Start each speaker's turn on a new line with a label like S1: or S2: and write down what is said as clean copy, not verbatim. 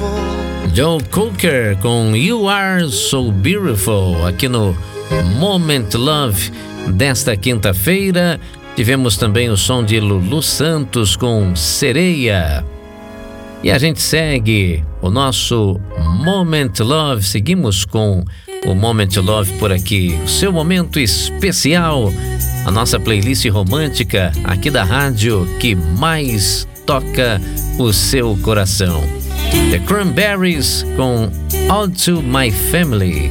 S1: Joe Cocker com You Are So Beautiful, aqui no Moment Love desta quinta-feira. Tivemos também o som de Lulu Santos com Sereia. E a gente segue o nosso Moment Love, seguimos com o Moment Love por aqui, o seu momento especial, a nossa playlist romântica aqui da rádio que mais toca o seu coração. The Cranberries com All To My Family.